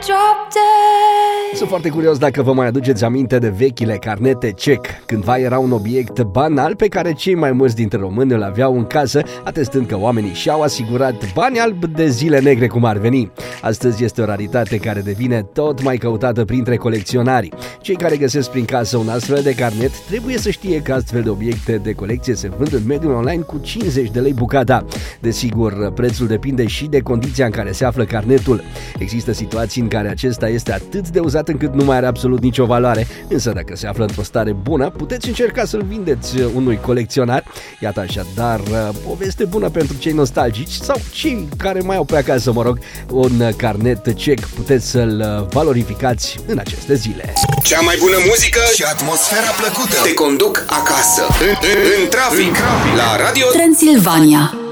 drop dead. Sunt foarte curios dacă vă mai aduceți aminte de vechile carnete cec. Cândva era un obiect banal pe care cei mai mulți dintre români îl aveau în casă, atestând că oamenii și-au asigurat bani albi de zile negre cum ar veni. Astăzi este o raritate care devine tot mai căutată printre colecționari. Cei care găsesc prin casă un astfel de carnet trebuie să știe că astfel de obiecte de colecție se vând în mediul online cu 50 de lei bucata. Desigur, prețul depinde și de condiția în care se află carnetul. Există situații în care acesta este atât de uzat încât nu mai are absolut nicio valoare, însă dacă se află într-o stare bună, puteți încerca să-l vindeți unui colecționar. Iată așadar o veste bună pentru cei nostalgici sau cei care mai au pe acasă, un carnet cec. Puteți să-l valorificați în aceste zile. Cea mai bună muzică și atmosfera plăcută te conduc acasă, în trafic, la Radio Transilvania.